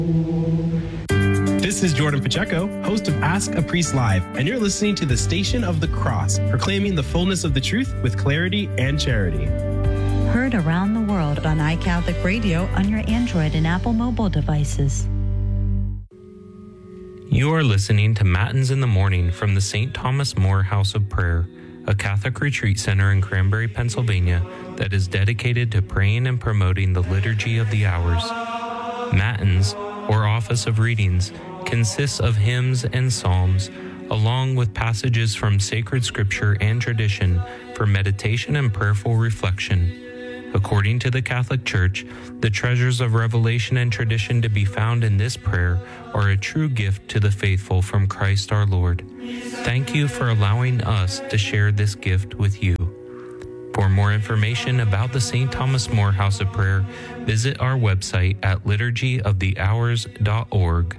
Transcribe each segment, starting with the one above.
This is Jordan Pacheco, host of Ask a Priest Live, and you're listening to the Station of the Cross, proclaiming the fullness of the truth with clarity and charity. Heard around the world on iCatholic Radio on your Android and Apple mobile devices. You are listening to Matins in the Morning from the St. Thomas More House of Prayer, a Catholic retreat center in Cranberry, Pennsylvania that is dedicated to praying and promoting the Liturgy of the Hours. Matins, or Office of Readings, consists of hymns and psalms, along with passages from sacred scripture and tradition for meditation and prayerful reflection. According to the Catholic Church, the treasures of revelation and tradition to be found in this prayer are a true gift to the faithful from Christ our Lord. Thank you for allowing us to share this gift with you. For more information about the St. Thomas More House of Prayer, visit our website at liturgyofthehours.org.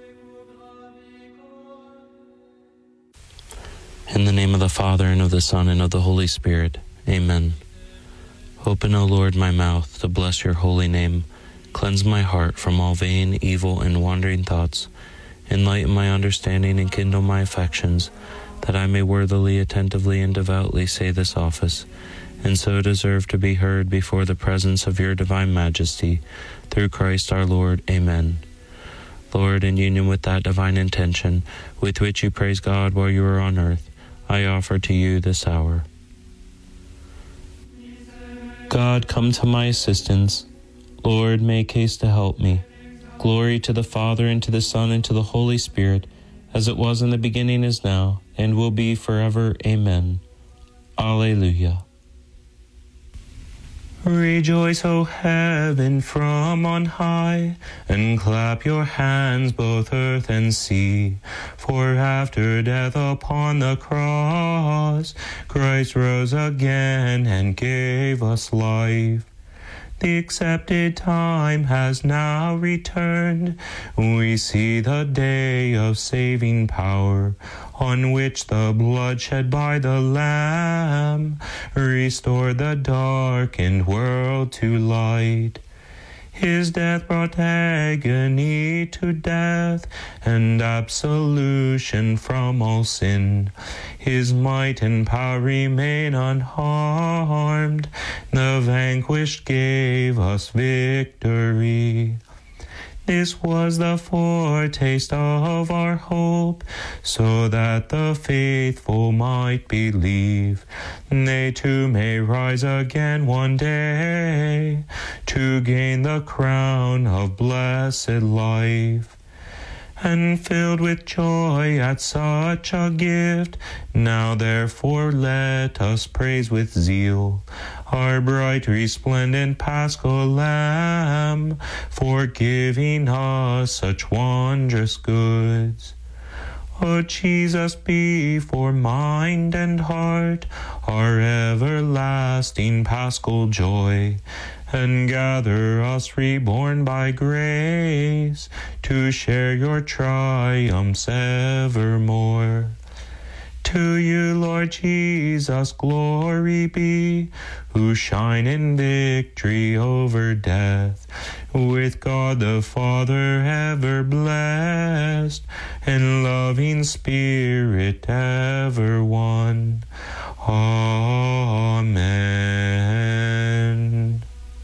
In the name of the Father, and of the Son, and of the Holy Spirit. Amen. Open, O Lord, my mouth to bless your holy name. Cleanse my heart from all vain, evil, and wandering thoughts. Enlighten my understanding and kindle my affections, that I may worthily, attentively, and devoutly say this office, and so deserve to be heard before the presence of your divine majesty, through Christ our Lord. Amen. Lord, in union with that divine intention with which you praise God while you are on earth, I offer to you this hour. God, come to my assistance. Lord, make haste to help me. Glory to the Father, and to the Son, and to the Holy Spirit, as it was in the beginning, is now, and will be forever. Amen. Alleluia. Rejoice, O heaven, from on high, and clap your hands, both earth and sea. For after death upon the cross, Christ rose again and gave us life. The accepted time has now returned. We see the day of saving power, on which the blood shed by the Lamb restored the darkened world to light. His death brought agony to death, and absolution from all sin. His might and power remain unharmed. The vanquished gave us victory. This was the foretaste of our hope, so that the faithful might believe. They too may rise again one day, to gain the crown of blessed life. And filled with joy at such a gift, now therefore let us praise with zeal our bright resplendent Paschal Lamb, for giving us such wondrous goods. O Jesus, be for mind and heart our everlasting Paschal joy, and gather us reborn by grace to share your triumphs evermore. To you, Lord Jesus, glory be, who shine in victory over death, with God the Father ever blessed, and loving Spirit ever one. Amen.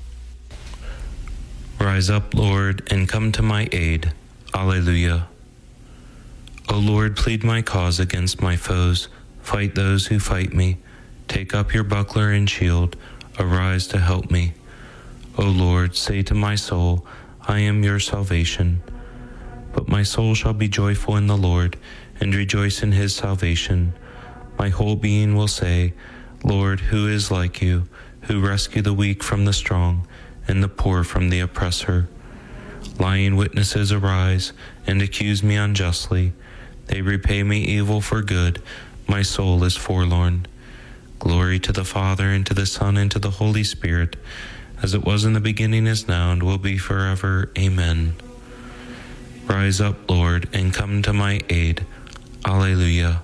Rise up, Lord, and come to my aid. Alleluia. O Lord, plead my cause against my foes. Fight those who fight me. Take up your buckler and shield. Arise to help me. O Lord, say to my soul, I am your salvation. But my soul shall be joyful in the Lord, and rejoice in his salvation. My whole being will say, Lord, who is like you, who rescue the weak from the strong, and the poor from the oppressor? Lying witnesses arise, and accuse me unjustly. They repay me evil for good. My soul is forlorn. Glory to the Father, and to the Son, and to the Holy Spirit, as it was in the beginning, is now, and will be forever. Amen. Rise up, Lord, and come to my aid. Alleluia.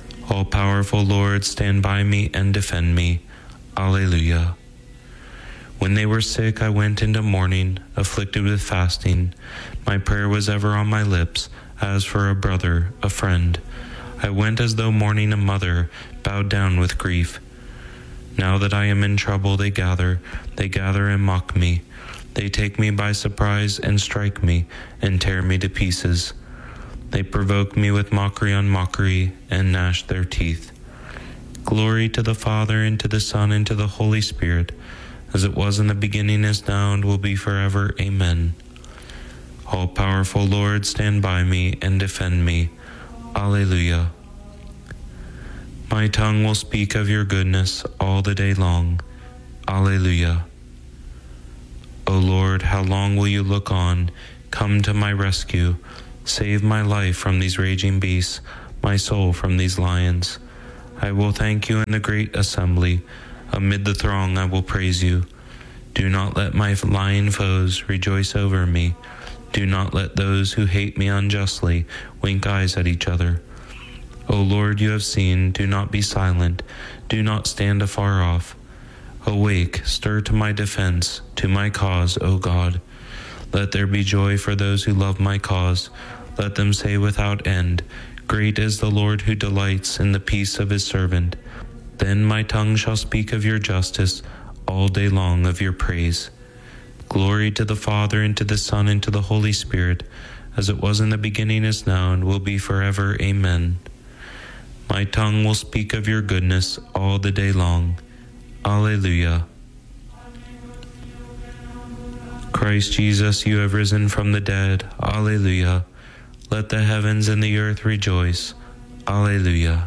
All-powerful Lord, stand by me and defend me. Alleluia. When they were sick, I went into mourning, afflicted with fasting. My prayer was ever on my lips, as for a brother, a friend. I went as though mourning a mother, bowed down with grief. Now that I am in trouble, they gather and mock me. They take me by surprise and strike me and tear me to pieces. They provoke me with mockery on mockery and gnash their teeth. Glory to the Father, and to the Son, and to the Holy Spirit, as it was in the beginning, is now, and will be forever. Amen. All-powerful Lord, stand by me and defend me. Alleluia. My tongue will speak of your goodness all the day long. Alleluia. O Lord, how long will you look on? Come to my rescue. Save my life from these raging beasts, my soul from these lions. I will thank you in the great assembly. Amid the throng I will praise you. Do not let my lying foes rejoice over me. Do not let those who hate me unjustly wink eyes at each other. O Lord, you have seen, do not be silent. Do not stand afar off. Awake, stir to my defense, to my cause, O God. Let there be joy for those who love my cause. Let them say without end, great is the Lord who delights in the peace of his servant. Then my tongue shall speak of your justice, all day long of your praise. Glory to the Father, and to the Son, and to the Holy Spirit, as it was in the beginning, is now, and will be forever. Amen. My tongue will speak of your goodness all the day long. Alleluia. Christ Jesus, you have risen from the dead. Alleluia. Let the heavens and the earth rejoice. Alleluia.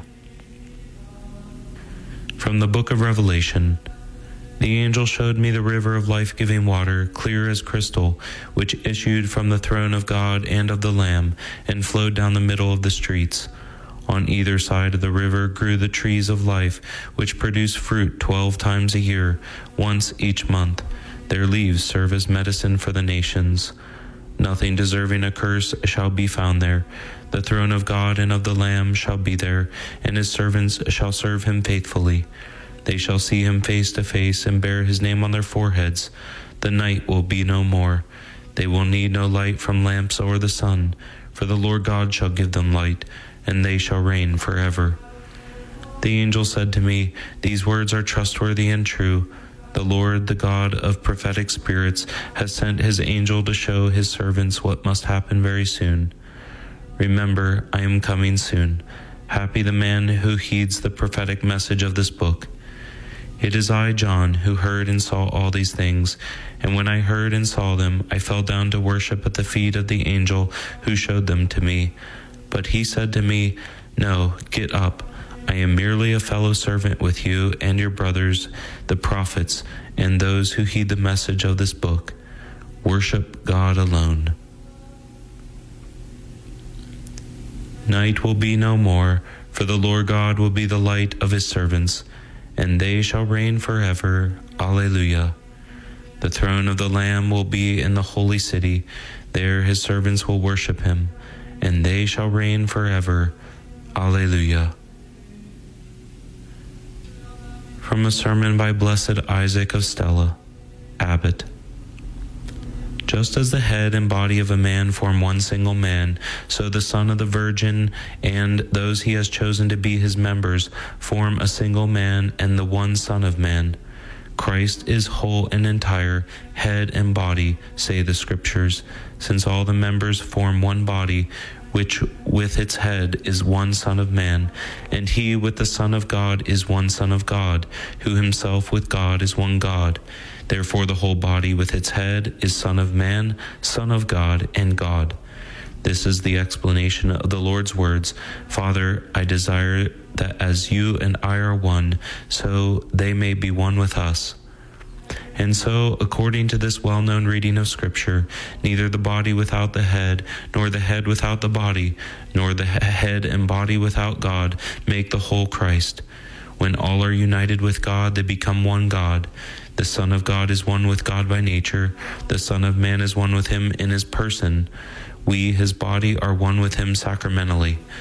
From the book of Revelation. The angel showed me the river of life-giving water, clear as crystal, which issued from the throne of God and of the Lamb, and flowed down the middle of the streets. On either side of the river grew the trees of life, which produce fruit 12 times a year, once each month. Their leaves serve as medicine for the nations. Nothing deserving a curse shall be found there. The throne of God and of the Lamb shall be there, and his servants shall serve him faithfully. They shall see him face to face and bear his name on their foreheads. The night will be no more. They will need no light from lamps or the sun, for the Lord God shall give them light, and they shall reign forever. The angel said to me, these words are trustworthy and true. The Lord, the God of prophetic spirits, has sent his angel to show his servants what must happen very soon. Remember, I am coming soon. Happy the man who heeds the prophetic message of this book. It is I, John, who heard and saw all these things, and when I heard and saw them, I fell down to worship at the feet of the angel who showed them to me. But he said to me, no, get up. I am merely a fellow servant with you and your brothers, the prophets, and those who heed the message of this book. Worship God alone. Night will be no more, for the Lord God will be the light of his servants, and they shall reign forever. Alleluia. The throne of the Lamb will be in the holy city. There his servants will worship him, and they shall reign forever. Alleluia. From a sermon by Blessed Isaac of Stella, Abbot. Just as the head and body of a man form one single man, so the Son of the Virgin and those he has chosen to be his members form a single man and the one Son of Man. Christ is whole and entire, head and body, say the Scriptures, since all the members form one body, which with its head is one Son of Man, and he with the Son of God is one Son of God, who himself with God is one God. Therefore the whole body with its head is Son of Man, Son of God, and God. This is the explanation of the Lord's words, Father, I desire that as you and I are one, so they may be one with us. And so, according to this well-known reading of Scripture, neither the body without the head, nor the head without the body, nor the head and body without God make the whole Christ. When all are united with God, they become one God. The Son of God is one with God by nature. The Son of Man is one with him in his person. We, his body, are one with him sacramentally.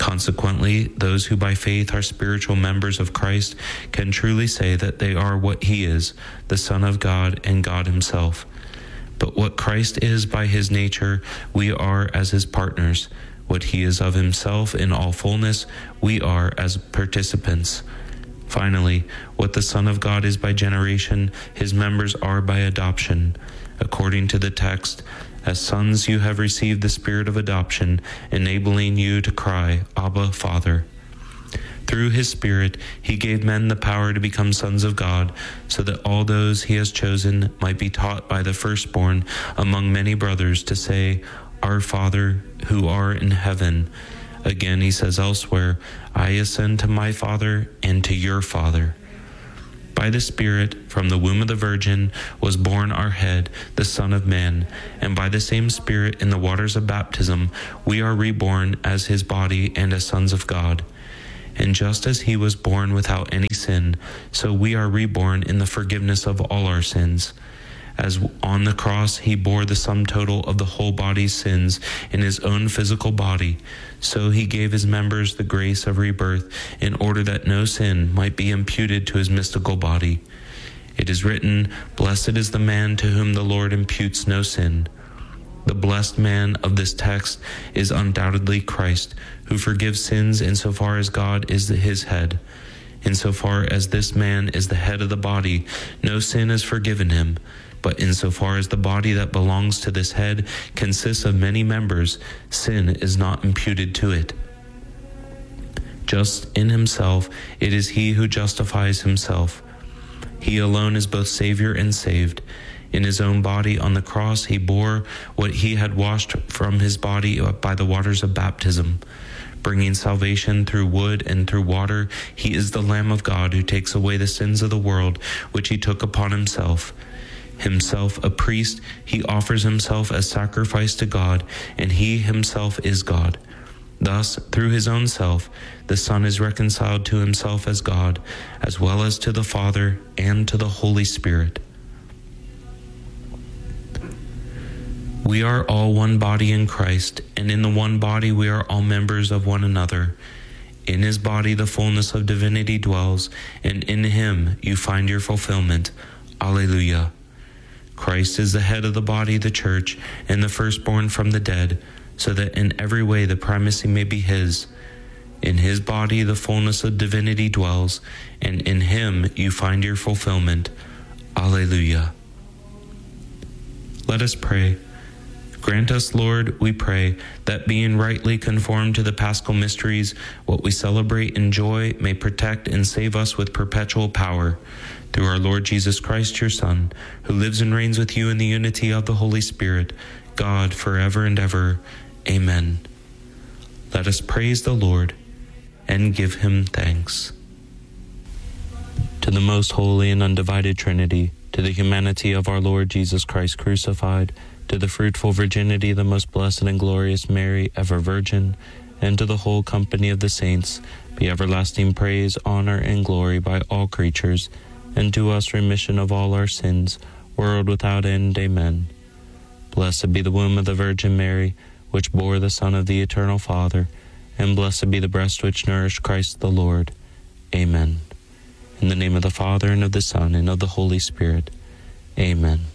Consequently, those who by faith are spiritual members of Christ can truly say that they are what he is, the Son of God and God himself. But what Christ is by his nature, we are as his partners. What he is of himself in all fullness, we are as participants. Finally, what the Son of God is by generation, his members are by adoption. According to the text, as sons you have received the spirit of adoption, enabling you to cry, Abba, Father. Through his Spirit, he gave men the power to become sons of God, so that all those he has chosen might be taught by the firstborn among many brothers to say, Our Father, who art in heaven. Again he says elsewhere, I ascend to my Father and to your Father. By the Spirit, from the womb of the Virgin, was born our head, the Son of Man, and by the same Spirit in the waters of baptism, we are reborn as his body and as sons of God. And just as he was born without any sin, so we are reborn in the forgiveness of all our sins. As on the cross he bore the sum total of the whole body's sins in his own physical body, so he gave his members the grace of rebirth in order that no sin might be imputed to his mystical body. It is written, Blessed is the man to whom the Lord imputes no sin. The blessed man of this text is undoubtedly Christ, who forgives sins insofar as God is his head. Insofar as this man is the head of the body, no sin is forgiven him. But insofar as the body that belongs to this head consists of many members, sin is not imputed to it. Just in himself, it is he who justifies himself. He alone is both Savior and saved. In his own body on the cross, he bore what he had washed from his body by the waters of baptism. Bringing salvation through wood and through water, he is the Lamb of God who takes away the sins of the world, which he took upon himself. Himself a priest, he offers himself as sacrifice to God, and he himself is God. Thus, through his own self, the Son is reconciled to himself as God, as well as to the Father and to the Holy Spirit. We are all one body in Christ, and in the one body we are all members of one another. In his body the fullness of divinity dwells, and in him you find your fulfillment. Alleluia. Christ is the head of the body, the church, and the firstborn from the dead, so that in every way the primacy may be his. In his body the fullness of divinity dwells, and in him you find your fulfillment. Alleluia. Let us pray. Grant us, Lord, we pray, that being rightly conformed to the Paschal mysteries, what we celebrate in joy may protect and save us with perpetual power. Through our Lord Jesus Christ, your Son, who lives and reigns with you in the unity of the Holy Spirit, God, forever and ever. Amen. Let us praise the Lord and give him thanks. To the most holy and undivided Trinity, to the humanity of our Lord Jesus Christ crucified, to the fruitful virginity, the most blessed and glorious Mary, ever Virgin, and to the whole company of the saints, be everlasting praise, honor, and glory by all creatures, and to us remission of all our sins, world without end. Amen. Blessed be the womb of the Virgin Mary, which bore the Son of the Eternal Father, and blessed be the breast which nourished Christ the Lord. Amen. In the name of the Father, and of the Son, and of the Holy Spirit. Amen.